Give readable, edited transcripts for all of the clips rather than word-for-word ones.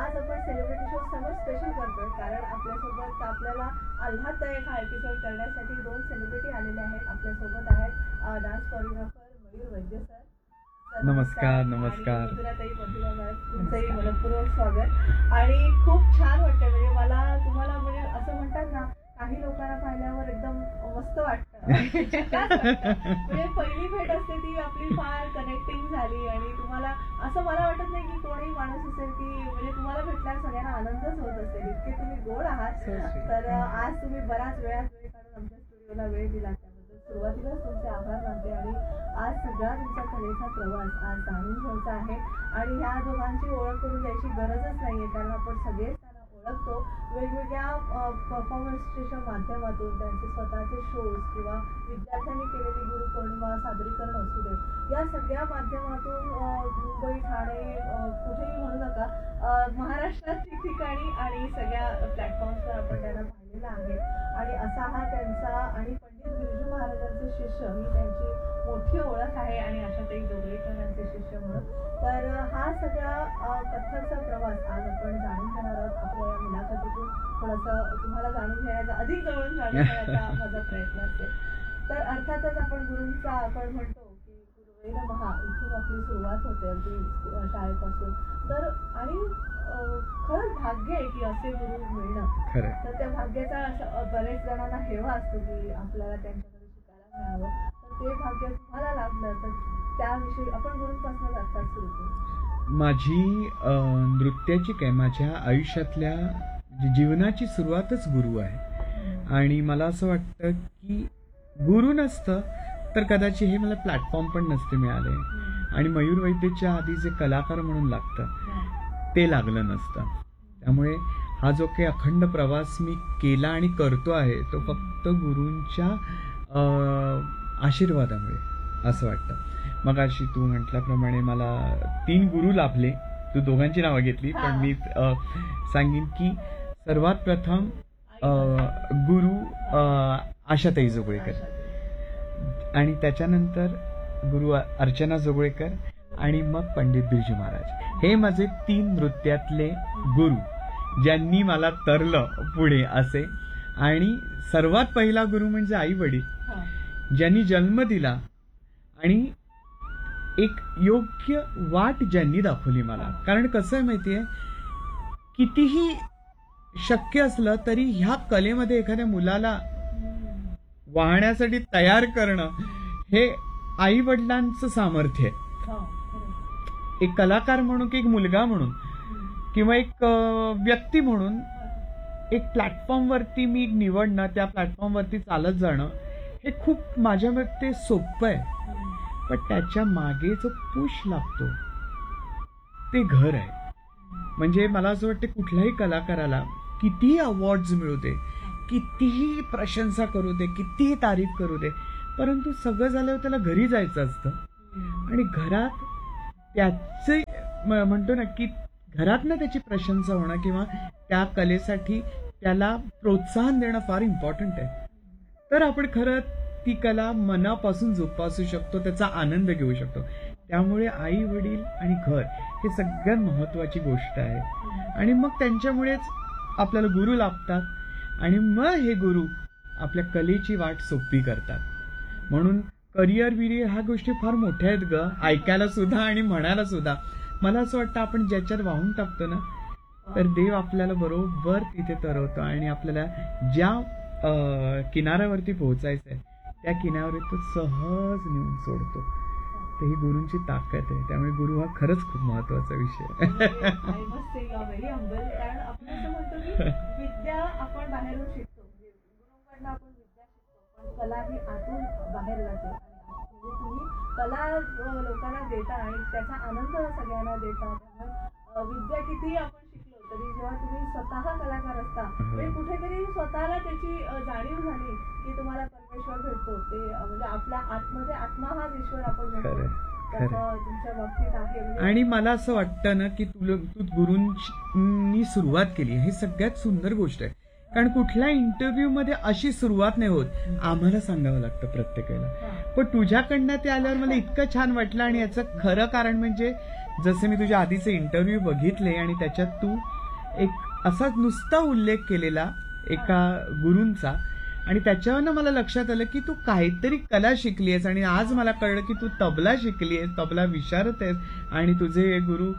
आज आपण celebrity show समोर स्पेशल करतोय, कारण आपल्यासोबत आपल्याला आल्हाददायक हा एपिसोड करण्यासाठी 2 सेलिब्रिटी आलेले आहेत. आपल्यासोबत आहेत डान्स कोरिओग्राफर मयूर वैद्य सर. नमस्कार. नमस्कार. तुमचंही मनपूर्वक स्वागत. आणि खूप छान वाटतं, म्हणजे मला तुम्हाला म्हणजे असं म्हणतात ना, काही लोकांना पाहिल्यावर एकदम मस्त वाटतं. म्हणजे पहिली भेट असते ती आपली फार कनेक्टिंग झाली, आणि तुम्हाला असं मला वाटत नाही की कोणी माणूस असेल की म्हणजे तुम्हाला भेटल्यावर सगळ्यांना आनंदच होत असेल, इतके तुम्ही गोड आहात. तर आज तुम्ही बराच वेळ काढून आमच्या स्टुडिओला वेळ दिला, त्याबद्दल सुरुवातीलाच तुमचे आभार मानते. आणि आज सगळा तुमचा कलेचा प्रवास आज जाणून घ्यायचा आहे, आणि ह्या दोघांची ओळख करून द्यायची गरजच नाहीये, कारण आपण सगळेच ओळखतो वेगवेगळ्या परफॉर्मन्सच्या माध्यमातून. त्यांचे स्वतःचे शोज किंवा विद्यार्थ्यांनी केलेली गुरुपौर्णिमा सादरीकरण असू दे, या सगळ्या माध्यमातून मुंबई, ठाणे, कुठेही म्हणू नका, महाराष्ट्रात ठिकठिकाणी आणि सगळ्या प्लॅटफॉर्म्सवर आपण त्यांना पाहिलेलं आहे. आणि असा हा त्यांचा आणि पंडित बिरजू महाराजांचे शिष्य ही त्यांची मोठी ओळख आहे, आणि आशाताई जोगळेकर यांचे शिष्य म्हणून. तर हा सगळा कथ्थकचा प्रवास आज आपण जाणून घेणार आहोत. आपल्या या मुलाखतीतून थोडंसं तुम्हाला जाणून घेण्याचा, अधिक जवळून जाणून घेण्याचा माझा प्रयत्न असेल. तर अर्थातच आपण गुरूंचा आपण म्हणतो की गुरुवे नमः, इथून आपली सुरुवात होते अगदी शाळेपासून. तर आणि खरंच भाग्य आहे की असे गुरु मिळणं. तर त्या भाग्याचा बरेच जणांना हेवा असतो की आपल्याला त्यांच्याकडे शिकायला मिळावं. तर ते भाग्य तुम्हाला लाभलं, तर त्याविषयी आपण गुरूंपासून आत्ताच सुरू करू. माझी नृत्याची काय, माझ्या आयुष्यातल्या जीवनाची सुरुवातच गुरु आहे. आणि मला असं वाटतं की गुरु नसतं तर कदाचित हे मला प्लॅटफॉर्म पण नसते मिळाले, आणि मयूर वैद्यच्या आधी जे कलाकार म्हणून लागतं ते लागलं नसतं. त्यामुळे हा जो काही अखंड प्रवास मी केला आणि करतो आहे तो फक्त गुरूंच्या आशीर्वादामुळे असं वाटतं. मग अशी तू म्हटल्याप्रमाणे मला 3 गुरु लाभले. तू दोघांची नावं घेतली, पण मी सांगेन की सर्वात प्रथम गुरु आशाताई जोगळेकर, आणि त्याच्यानंतर गुरु अर्चना जोगळेकर, आणि मग पंडित बिरजू महाराज. हे माझे 3 नृत्यातले गुरु ज्यांनी मला तरलं पुढे असे. आणि सर्वात पहिला गुरु म्हणजे आई वडील, ज्यांनी जन्म दिला आणि एक योग्य वाट ज्यांनी दाखवली मला. कारण कसं आहे माहितीये, कितीही शक्य असलं तरी ह्या कलेमध्ये एखाद्या मुलाला वाहण्यासाठी तयार करणं हे आई वडिलांचं सामर्थ्य आहे. एक कलाकार म्हणून की एक मुलगा म्हणून किंवा एक व्यक्ती म्हणून एक प्लॅटफॉर्मवरती मी निवडणं, त्या प्लॅटफॉर्मवरती चालत जाणं हे खूप माझ्या मते सोपं आहे. पण त्याच्या मागे जो पुश लागतो ते घर आहे. म्हणजे मला असं वाटतं कुठल्याही कलाकाराला कितीही अवॉर्ड्स मिळू दे, कितीही प्रशंसा करू दे, कितीही तारीफ करू दे, परंतु सगळं झाल्यावर त्याला घरी जायचं असतं. आणि घरात त्याचे म्हणतो ना की घरातनं त्याची प्रशंसा होणं किंवा त्या कलेसाठी त्याला प्रोत्साहन देणं फार इम्पॉर्टंट आहे. तर आपण खरं ती कला मनापासून जोपासू शकतो, त्याचा आनंद घेऊ शकतो. त्यामुळे आई वडील आणि घर हे सगळ्यात महत्वाची गोष्ट आहे. आणि मग त्यांच्यामुळेच आपल्याला गुरु लाभतात, आणि मग हे गुरु आपल्या कलेची वाट सोपी करतात. म्हणून करिअर विरिअर ह्या गोष्टी फार मोठ्या आहेत ग, ऐकायला सुद्धा आणि म्हणायला सुद्धा. मला असं वाटतं आपण ज्याच्यात वाहून टाकतो ना, तर देव आपल्याला बरोबर तिथे तरवतो, आणि आपल्याला ज्या किनाऱ्यावरती पोहोचायचं आहे त्या किनाऱ्यावर तो सहज नेऊन सोडतो. तर ही गुरूंची ताकद आहे. त्यामुळे गुरु हा खरंच खूप महत्वाचा विषय आहे. कारण आपण असं म्हणतो की विद्या आपण बाहेरून शिकतो, गुरुकडनं आपण विद्या शिकतो, पण कला ही आतून बाहेर जाते. आणि तुम्ही कला लोकांना देता आणि त्याचा आनंद सगळ्यांना देता. त्यामुळे विद्या कितीही आपण शिकलो तरी जेव्हा तुम्ही स्वतः कलाकार असता, म्हणजे कुठेतरी स्वतःला त्याची जाणीव झाली की तुम्हाला परमेश्वर भेटतो. ते म्हणजे आपल्या आतमध्ये आत्मा हाच ईश्वर आपण म्हणतो, तसं तुमच्या बाबतीत आहे. आणि मला असं वाटतं ना की तू गुरूंनी सुरुवात केली ही सगळ्यात सुंदर गोष्ट आहे. कारण कुठल्या इंटरव्ह्यू मध्ये अशी सुरुवात नाही होत, आम्हाला सांगावं लागतं प्रत्येकाला. पण तुझ्याकडनं ते आल्यावर मला इतकं छान वाटलं. आणि याचं खरं कारण म्हणजे जसं मी तुझ्या आधीचे इंटरव्ह्यू बघितले आणि त्याच्यात तू एक असाच नुसता उल्लेख केलेला एका गुरूंचा, आणि त्याच्यावरनं मला लक्षात आलं की तू काहीतरी कला शिकली आहेस, आणि आज मला कळलं की तू तबला शिकली आहेस, तबला विशारद आहेस, आणि तुझे गुरु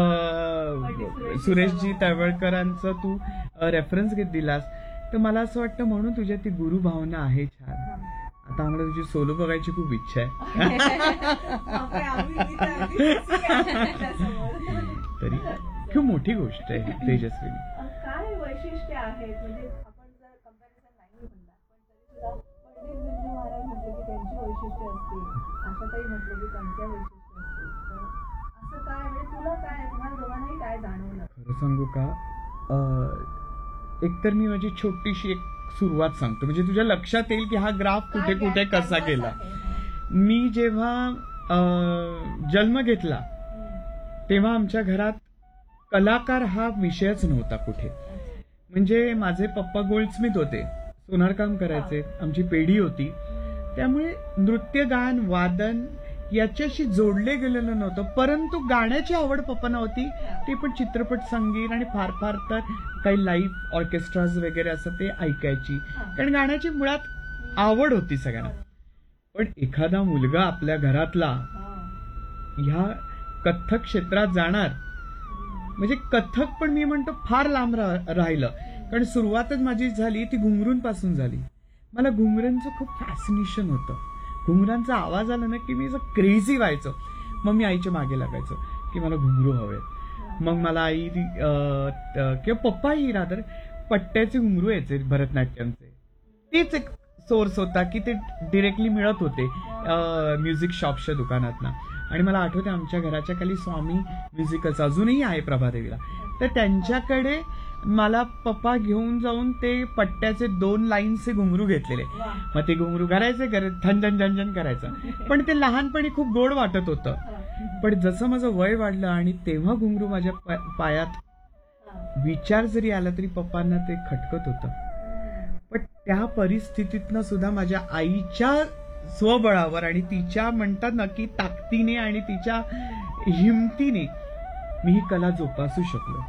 सुरेशजी तळवळकरांचं तू रेफरन्स घेत दिलास. तर मला असं वाटतं म्हणून तुझ्या ती गुरु भावना आहे. छान. आता आम्हाला तुझी सोलो बघायची खूप इच्छा आहे. तरी खूप मोठी गोष्ट आहे तेजस्विनी. काय वैशिष्ट्य आहेत म्हणजे आपण जर कंपॅरिझन नाही म्हणला पण तरी सुद्धा पंडित बिरजू महाराज म्हटलं की त्यांची वैशिष्ट्य असतील, आशाताई म्हटलं की त्यांच्या वैशिष्ट्य असतील, तर असं काय म्हणजे तुला काय तुम्हाला दोघांनाही काय जाणवलं? खरं सांगू का, एकतर मी माझी छोटीशी एक सुरुवात सांगतो, म्हणजे तुझ्या लक्षात येईल की हा ग्राफ कुठे कुठे कसा गेला. मी जेव्हा जन्म घेतला तेव्हा आमच्या घरात कलाकार हा विषयच नव्हता कुठे. म्हणजे माझे पप्पा गोल्डस्मिथ होते, सोनारकाम करायचे, आमची पेढी होती, त्यामुळे नृत्य गायन वादन याच्याशी जोडले गेलेलं नव्हतं. परंतु गाण्याची आवड पप्पांना होती, ते पण चित्रपट संगीत आणि फार फार तर काही लाईव्ह ऑर्केस्ट्राज वगैरे असं ते ऐकायची, कारण गाण्याची मुळात आवड होती सगळ्यांना. पण एखादा मुलगा आपल्या घरातला ह्या कथ्थक क्षेत्रात जाणार म्हणजे कथ्थक पण मी म्हणतो फार लांब राहिलं, कारण सुरुवातच माझी झाली ती घुंगरूंपासून झाली. मला घुंगरांचं खूप फॅसिनेशन होतं. घुंगरांचा आवाज आला ना की मी असं क्रेझी व्हायचो. मग मी आईच्या मागे लागायचो की मला घुंगरू हवेत. मग मला आई किंवा पप्पाही रादर पट्ट्याचे घुंगरू यायचे भरतनाट्यमचे. तेच एक सोर्स होता की ते डिरेक्टली मिळत होते म्युझिक शॉपच्या दुकानातनं. आणि मला आठवते आमच्या घराच्या खाली स्वामी म्युझिकल्स अजूनही आहे प्रभादेवीला, तर त्यांच्याकडे मला पप्पा घेऊन जाऊन ते पट्ट्याचे 2 लाईनचे घुंगरू घेतलेले. मग ते घुंगरू घालायचे, झंझन झंझन करायचं. पण ते लहानपणी खूप गोड वाटत होतं. पण जसं माझं वय वाढलं आणि तेव्हा घुंगरू माझ्या पायात विचार जरी आला तरी पप्पांना ते खटकत होतं. पण त्या परिस्थितीतनं सुद्धा माझ्या आईच्या स्वबळावर आणि तिच्या म्हणतात ना की ताकदीने आणि तिच्या हिमतीने मी ही कला जोपासू शकलो.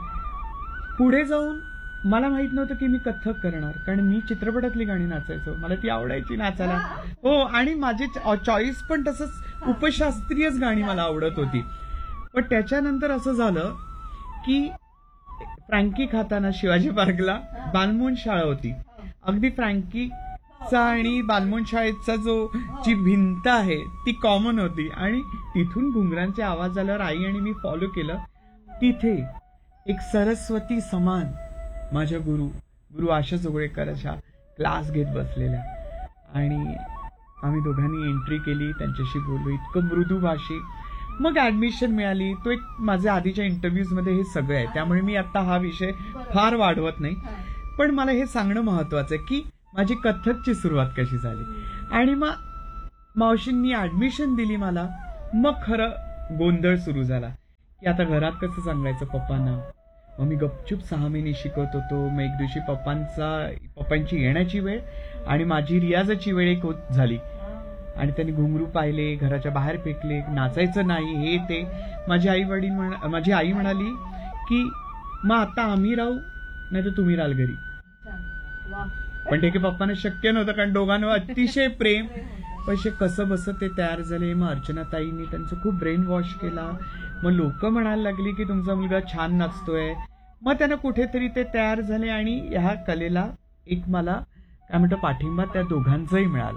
पुढे जाऊन मला माहित नव्हतं की मी कथ्थक करणार, कारण मी चित्रपटातली गाणी नाचायचो, मला ती आवडायची नाचायला. हो, आणि माझे चॉईस पण तसंच उपशास्त्रीयच गाणी मला आवडत होती. पण त्याच्यानंतर असं झालं की फ्रँकी खाताना शिवाजी पार्कला बालमोहन शाळा होती. अगदी फ्रँकीचा आणि बालमोहन शाळेचा जी भिंत आहे ती कॉमन होती, आणि तिथून घुंगरांचे आवाज आल्यावर आई आणि मी फॉलो केलं. तिथे एक सरस्वती समान माझ्या गुरु आशा जोगळेकर अशा क्लास घेत बसलेल्या, आणि आम्ही दोघांनी एंट्री केली, त्यांच्याशी बोललो, इतकं मृदू भाषिक. मग ऍडमिशन मिळाली. तो एक माझ्या आधीच्या इंटरव्ह्यूज मध्ये हे सगळं आहे, त्यामुळे मी आता हा विषय फार वाढवत नाही. पण मला हे सांगणं महत्वाचं आहे की माझी कथ्थकची सुरुवात कशी झाली. आणि मग मावशींनी ऍडमिशन दिली मला. मग खरं गोंधळ सुरू झाला की आता घरात कसं सांगायचं पप्पांना. मग मी गपचूप 6 महिने शिकत होतो. मग एक दिवशी पप्पांची येण्याची वेळ आणि माझी रियाजाची वेळ एक झाली, आणि त्यांनी घुंगरू पाहिले, घराच्या बाहेर फेकले, नाचायचं नाही हे ते. माझी आई म्हणाली की मग आता आम्ही राहू नाही तर तुम्ही राहाल घरी. पण ते की पप्पांना शक्य नव्हतं, कारण दोघांवर अतिशय प्रेम. पैसे कसं बसत ते तयार झाले. मग अर्चनाताईंनी त्यांचं खूप ब्रेन वॉश केला. मग लोक म्हणायला लागली की तुमचा मुलगा छान नाचतोय. मग त्यांना कुठेतरी ते तयार झाले, आणि ह्या कलेला एक मला काय म्हणतो पाठिंबा त्या दोघांचाही मिळाला.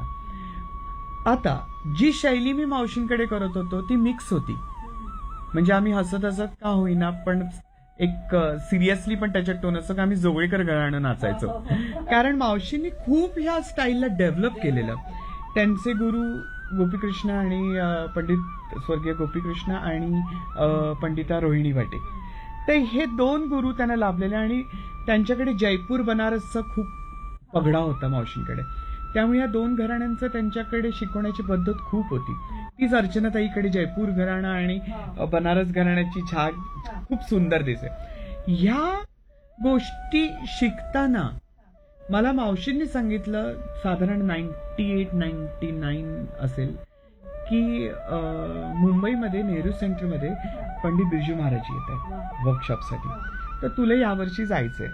आता जी शैली मी मावशींकडे करत होतो ती मिक्स होती. म्हणजे आम्ही हसत हसत का होईना पण एक सिरियसली पण त्याच्यात टोन असं का आम्ही जोगळेकर घराणं नाचायचो, कारण मावशींनी खूप ह्या स्टाईलला डेव्हलप केलेलं. त्यांचे गुरु गोपीकृष्ण आणि पंडित स्वर्गीय गोपीकृष्ण आणि पंडिता रोहिणी भाटे, ते हे 2 गुरु त्यांना लाभलेले. आणि त्यांच्याकडे जयपूर बनारसचा खूप पगडा होता मावशींकडे, त्यामुळे या 2 घराण्यांचं त्यांच्याकडे शिकवण्याची पद्धत खूप होती. तीच अर्चनाताईकडे जयपूर घराणं आणि बनारस घराण्याची छाग खूप सुंदर दिसे. ह्या गोष्टी शिकताना मला मावशींनी सांगितलं, साधारण 98-99 असेल, की मुंबईमध्ये नेहरू सेंटरमध्ये पंडित बिरजू महाराज येत आहेत वर्कशॉपसाठी. तर तुला यावर्षी जायचंय.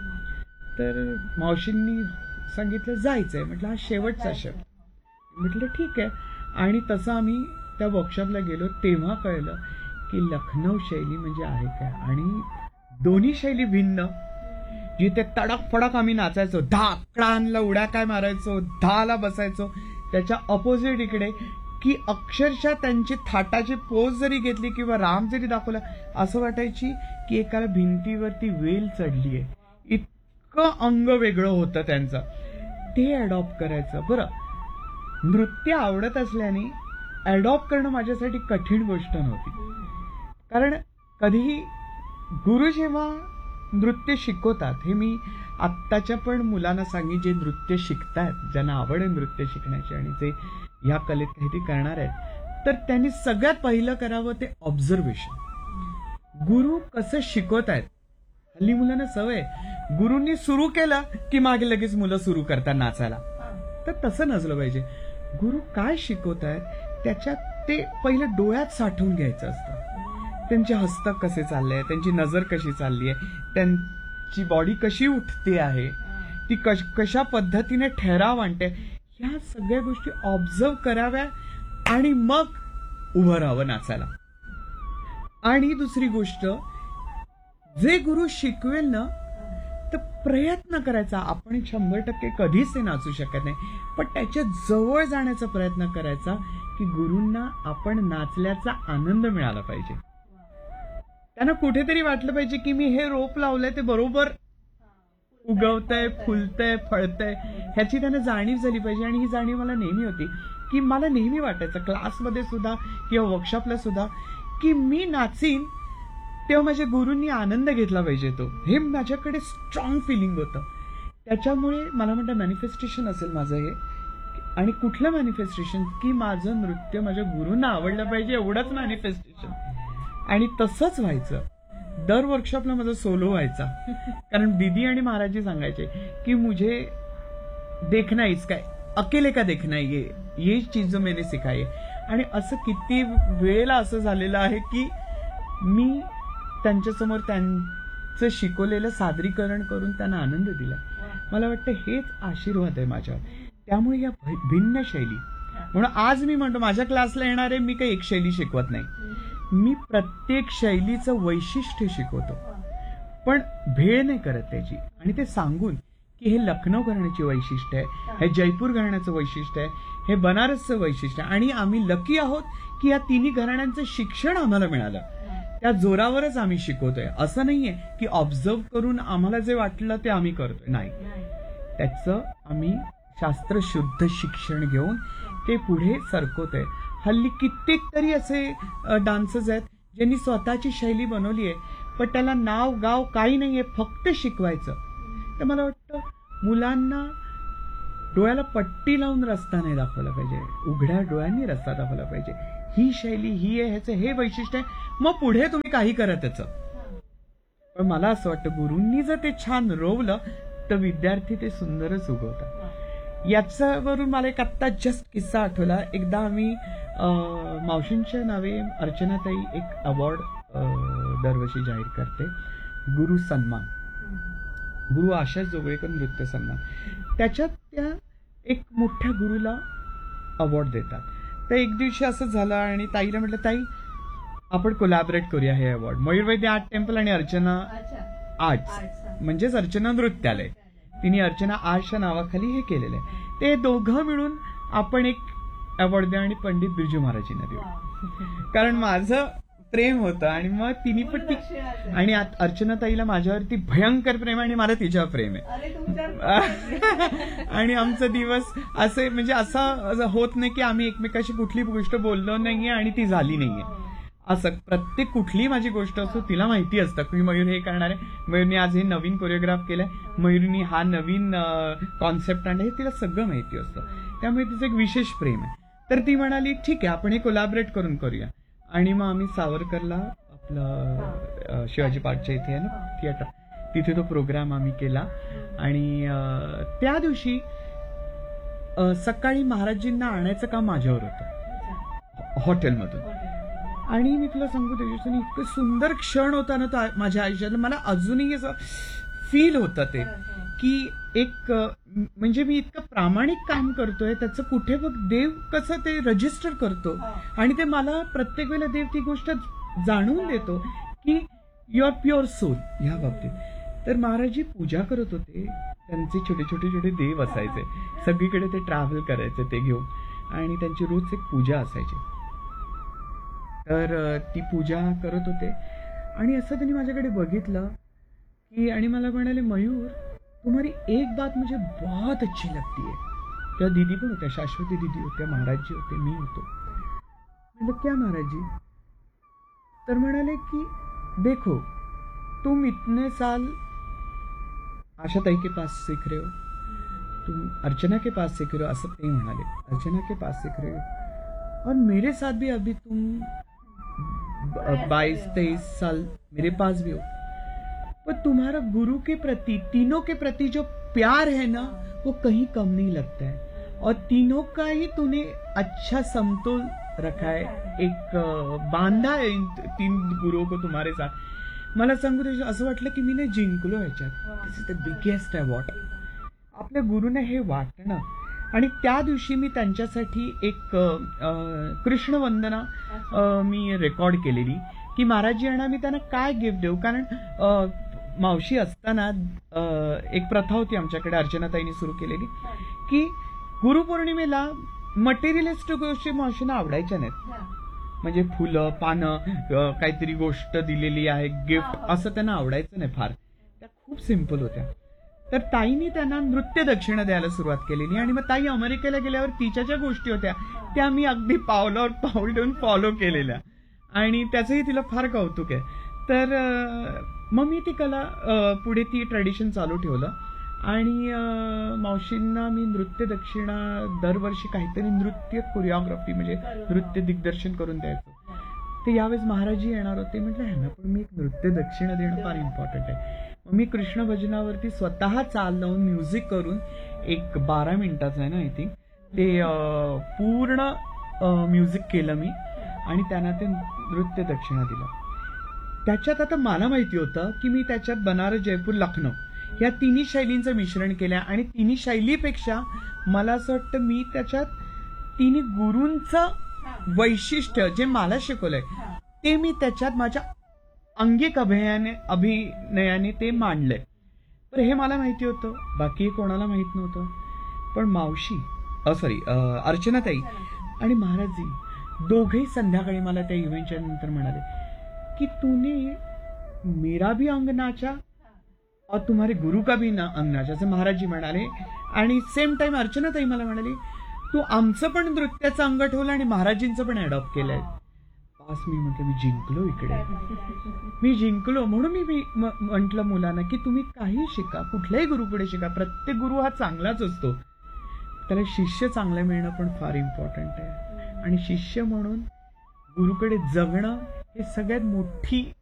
तर मावशींनी सांगितलं जायचंय. म्हटलं हा शेवटचा शब्द. म्हटलं ठीक आहे. आणि तसं आम्ही त्या वर्कशॉपला गेलो. तेव्हा कळलं की लखनौ शैली म्हणजे आहे काय. आणि दोन्ही शैली भिन्न. जिथे तडक फडक आम्ही नाचायचो, धाकडांना उड्या काय मारायचो, धाला बसायचो, त्याच्या अपोजिट इकडे की अक्षरशः त्यांची थाटाची पोज जरी घेतली किंवा राम जरी दाखवला असं वाटायची की एकाला भिंतीवरती वेल चढलीये. इतकं अंग वेगळं होतं त्यांचं. ते अडॉप्ट करायचं. बरं, नृत्य आवडत असल्याने अडॉप्ट करणं माझ्यासाठी कठीण गोष्ट नव्हती. कारण कधीही गुरु जेव्हा नृत्य शिकवतात, हे मी आत्ताच्या पण मुलांना सांगेन जे नृत्य शिकतायत, ज्यांना आवड आहे नृत्य शिकण्याची आणि जे ह्या कलेत काहीतरी करणार आहेत, तर त्यांनी सगळ्यात पहिलं करावं ते ऑब्झर्वेशन. गुरु कसं शिकवतायत. हल्ली मुलांना सवय, गुरूंनी सुरू केलं की मागे लगेच मुलं सुरू करतात नाचायला. तर तसं नसलं पाहिजे. गुरु काय शिकवतायत त्याच्यात ते पहिलं डोळ्यात साठवून घ्यायचं असतं. त्यांचे हस्तक कसे चालले, त्यांची नजर कशी चालली आहे, त्यांची बॉडी कशी उठते आहे, ती कशा पद्धतीने ठहराव आणते, ह्या सगळ्या गोष्टी ऑब्झर्व कराव्या आणि मग उभं राहावं नाचायला. आणि दुसरी गोष्ट, जे गुरु शिकवेल ना तर प्रयत्न करायचा. आपण 100% कधीच ते नाचू शकत नाही, पण त्याच्या जवळ जाण्याचा प्रयत्न करायचा की गुरूंना आपण नाचल्याचा आनंद मिळाला पाहिजे. त्यांना कुठेतरी वाटलं पाहिजे की मी हे रोप लावलंय ते बरोबर उगवतंय, फुलतंय, फळतंय, ह्याची त्यांना जाणीव झाली पाहिजे. आणि ही जाणीव मला नेहमी होती की मला नेहमी वाटायचं क्लासमध्ये सुद्धा किंवा वर्कशॉपला सुद्धा की मी नाचीन तेव्हा माझ्या गुरूंनी आनंद घेतला पाहिजे. तो हे माझ्याकडे स्ट्रॉंग फिलिंग होतं. त्याच्यामुळे मला म्हणतं मॅनिफेस्टेशन असेल माझं हे. आणि कुठलं मॅनिफेस्टेशन की माझं नृत्य माझ्या गुरूंना आवडलं पाहिजे, एवढंच मॅनिफेस्टेशन. आणि तसंच व्हायचं. दर वर्कशॉपला माझा सोलो व्हायचा. कारण दीदी आणि महाराजी सांगायचे की मुझे देखना इसका अकेले का देखना ये चीज जो मैंने सिखाई. आणि असं किती वेळेला असं झालेलं आहे की मी त्यांच्यासमोर त्यांचं शिकवलेलं सादरीकरण करून त्यांना आनंद दिला. मला वाटतं हेच आशीर्वाद आहे माझ्यावर. त्यामुळे या भिन्न शैली, म्हणून आज मी म्हणतो माझ्या क्लासला येणारे मी काही एक शैली शिकवत नाही. मी प्रत्येक शैलीचं वैशिष्ट्य शिकवतो, पण भेळ नाही करत त्याची. आणि ते सांगून की हे लखनौ घराण्याची वैशिष्ट्य आहे, हे जयपूर घराण्याचं वैशिष्ट्य आहे, हे बनारसचं वैशिष्ट्य आहे. आणि आम्ही लकी आहोत की या तिन्ही घराण्यांचं शिक्षण आम्हाला मिळालं. त्या जोरावरच आम्ही शिकवतोय. असं नाहीये की ऑब्झर्व करून आम्हाला जे वाटलं ते आम्ही करतोय. नाही, त्याचं आम्ही शास्त्रशुद्ध शिक्षण घेऊन ते पुढे सरकवतोय. हल्ली कित्येक तरी असे डान्सर्स आहेत ज्यांनी स्वतःची शैली बनवली आहे, पण त्याला नाव गाव काही नाहीये, फक्त शिकवायचं. तर मला वाटतं मुलांना डोळ्याला पट्टी लावून रस्ता नाही दाखवला पाहिजे, उघड्या डोळ्यांनी रस्ता दाखवला पाहिजे. ही शैली ही आहे, ह्याचं हे वैशिष्ट्य आहे, मग पुढे तुम्ही काही करा त्याचं. पण मला असं वाटतं गुरूंनी जर ते छान रोवलं तर विद्यार्थी ते सुंदरच उगवतात. याच्यावरून मला एक आत्ता जस्ट किस्सा आठवला. एकदा आम्ही मावशींच्या नावे अर्चनाताई एक अवॉर्ड दरवर्षी जाहीर करते, गुरु सन्मान, गुरु आशा जोगळेकर नृत्य सन्मान. त्याच्यात त्या एक मोठ्या गुरुला अवॉर्ड देतात. तर एक दिवशी असं झालं आणि ताईला म्हटलं ताई आपण कोलॅबरेट करूया हे अवॉर्ड. मयूरवैद्य आर्ट टेम्पल आणि अर्चना आर्ट्स म्हणजेच अर्चना नृत्यालय, तिने अर्चना आर्ट्सच्या नावाखाली हे केलेलं आहे. ते दोघं मिळून आपण एक अवॉर्ड द्या आणि पंडित बिरजू महाराजींना देऊ. कारण माझं प्रेम होतं आणि मग तिने पण ती, आणि अर्चनाताईला माझ्यावरती भयंकर प्रेम आहे आणि मला तिच्यावर प्रेम आहे. आणि आमचा दिवस असे म्हणजे असं होत नाही की आम्ही एकमेकाशी कुठली गोष्ट बोललो नाहीये आणि ती झाली नाहीये. असं प्रत्येक कुठली माझी गोष्ट असो तिला माहिती असतं की मयूर हे करणार आहे, मयूरने आज हे नवीन कोरिओग्राफ केलंय, मयूरनी हा नवीन कॉन्सेप्ट आणलाय, हे तिला सगळं माहिती असतं. त्यामुळे तिचं एक विशेष प्रेम आहे. तर ती म्हणाली ठीक आहे आपण हे कोलॅबरेट करून करूया. आणि मग आम्ही सावरकरला आपलं शिवाजी पार्कच्या इथे आहे ना थिएटर, तिथे तो प्रोग्राम आम्ही केला. आणि त्या दिवशी सकाळी महाराजींना आणायचं काम माझ्यावर होतं हॉटेलमधून. आणि मी तुला सांगू तेजस्विनी, इतकं सुंदर क्षण होता ना तो माझ्या आयुष्यात. मला अजूनही असं फील होतं ते, की एक म्हणजे मी इतकं प्रामाणिक काम करतोय, त्याचं कुठे बघ देव कसं ते रजिस्टर करतो. आणि ते मला प्रत्येक वेळेला देव ती गोष्ट जाणवून देतो की यू आर प्युअर सोल ह्या बाबतीत. तर महाराजजी पूजा करत होते, त्यांचे छोटे छोटे छोटे देव असायचे, सगळीकडे ते ट्रॅव्हल करायचे ते घेऊन, आणि त्यांची रोज एक पूजा असायची. तर ती पूजा करत होते आणि असं त्यांनी माझ्याकडे बघितलं की, आणि मला म्हणाले, मयूर तुम्हारी एक बात मुझे बहुत अच्छी लगती है. त्या दीदी पण होत्या, शाश्वती दीदी होत्या, महाराजजी होते, मी होतो. मतलब क्या महाराजजी? तर म्हणाले की देखो तुम इतने साल आशाताई के पास सीख रहे हो, तुम अर्चना के पास सीख रहे हो, असं ते म्हणाले, अर्चना के पास सीख रहे हो, और मेरे साथ भी अभी तुम 22-23 साल मेरे पास भी हो, पर तुम्हारा गुरु के प्रति, तीनों के प्रति जो प्यार है ना, वो कहीं कम नहीं लगता है, और तीनों का ही तूने अच्छा समतोल रखा है, एक बांधा है इन तीन गुरुओं को तुम्हारे साथ. मला सांगू दे, असं वाटलं की मी नाही जिंकलो ह्याच्यात. दिस इज द बिगेस्ट अवॉर्ड. आपल्या गुरुने हे वाटणं. आणि त्या दिवशी मी त्यांच्यासाठी एक कृष्णवंदना मी रेकॉर्ड केलेली, की महाराजजी यांना मी त्यांना काय गिफ्ट देऊ. कारण मावशी असताना एक प्रथा होती आमच्याकडे, अर्चनाताईंनी सुरू केलेली, की गुरुपौर्णिमेला मटेरियलिस्ट गोष्टी मावशींना आवडायच्या नाहीत. म्हणजे फुलं, पानं, काहीतरी गोष्ट दिलेली आहे, गिफ्ट, असं त्यांना आवडायचं नाही फार. त्या खूप सिम्पल होत्या. तर ताईंनी त्यांना नृत्य दक्षिणा द्यायला सुरुवात केलेली. आणि मग ताई अमेरिकेला गेल्यावर तिच्या ज्या गोष्टी होत्या त्या मी अगदी पावलावर पाऊल ठेवून फॉलो केलेल्या, आणि त्याचंही तिला फार कौतुक आहे. तर मग मी ती कला पुढे ती ट्रेडिशन चालू ठेवलं. आणि मावशींना मी नृत्य दक्षिणा दरवर्षी काहीतरी नृत्य कोरिओग्राफी, म्हणजे नृत्य दिग्दर्शन करून द्यायचो. ते यावेळेस महाराजजी येणार होते. म्हटलं ह्यांना पण मी एक नृत्य दक्षिणा देणं फार इम्पॉर्टंट आहे. मग मी कृष्ण भजनावरती स्वतः चाल लावून म्युझिक करून, एक 12 मिनिटाचं आहे ना आय थिंक, ते पूर्ण म्युझिक केलं मी, आणि त्यांना ते नृत्य दक्षिणा दिलं. त्याच्यात आता मला माहिती होतं की मी त्याच्यात बनारस, जयपूर, लखनौ या तिन्ही शैलींचं मिश्रण केलं, आणि तिन्ही शैलीपेक्षा मला असं वाटतं मी त्याच्यात तिन्ही गुरूंचं वैशिष्ट्य जे मला शिकवलंय ते मी त्याच्यात माझ्या अंगिक अभिनयाने ते मांडलंय. तर हे मला माहिती होतं, बाकी कोणाला माहित नव्हतं. पण मावशी, अर्चनाताई आणि महाराजजी दोघेही संध्याकाळी मला त्या इव्हेंटच्या नंतर म्हणाले की तूने मेरा भी अंग नाचा और तुम्हारे गुरु का भी अंग नाचा, असं महाराजजी म्हणाले. आणि सेम टाइम अर्चनाताई मला म्हणाली, तू आमचं पण नृत्याचं अंग ठेवलं आणि महाराजींचं पण अडॉप्ट केलंय. पास मी म्हटलं मी जिंकलो, इकडे मी जिंकलो. म्हणून मी म्हंटल मुलांना की तुम्ही काही शिका, कुठल्याही गुरुकडे शिका, प्रत्येक गुरु हा चांगलाच असतो, त्याला शिष्य चांगलं मिळणं पण फार इम्पॉर्टंट आहे. आणि शिष्य म्हणून गुरुकडे जगणं हे सगळ्यात मोठी